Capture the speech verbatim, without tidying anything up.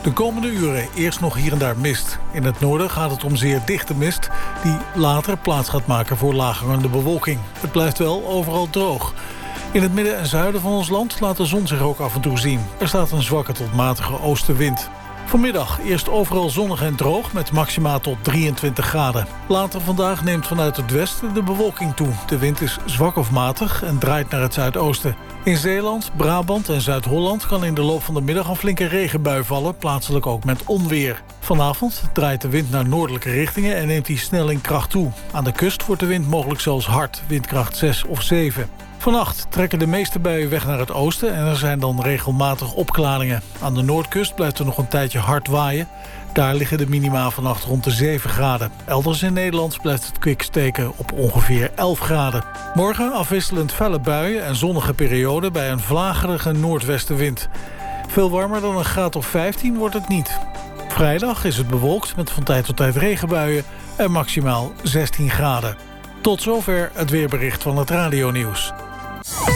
De komende uren eerst nog hier en daar mist. In het noorden gaat het om zeer dichte mist die later plaats gaat maken voor laaghangende bewolking. Het blijft wel overal droog. In het midden en zuiden van ons land laat de zon zich ook af en toe zien. Er staat een zwakke tot matige oostenwind. Vanmiddag eerst overal zonnig en droog met maxima tot drieëntwintig graden. Later vandaag neemt vanuit het westen de bewolking toe. De wind is zwak of matig en draait naar het zuidoosten. In Zeeland, Brabant en Zuid-Holland kan in de loop van de middag een flinke regenbui vallen, plaatselijk ook met onweer. Vanavond draait de wind naar noordelijke richtingen en neemt die snel in kracht toe. Aan de kust wordt de wind mogelijk zelfs hard, windkracht zes of zeven. Vannacht trekken de meeste buien weg naar het oosten en er zijn dan regelmatig opklaringen. Aan de noordkust blijft er nog een tijdje hard waaien. Daar liggen de minima vannacht rond de zeven graden. Elders in Nederland blijft het kwik steken op ongeveer elf graden. Morgen afwisselend felle buien en zonnige perioden bij een vlagerige noordwestenwind. Veel warmer dan een graad of vijftien wordt het niet. Vrijdag is het bewolkt met van tijd tot tijd regenbuien en maximaal zestien graden. Tot zover het weerbericht van het radionieuws.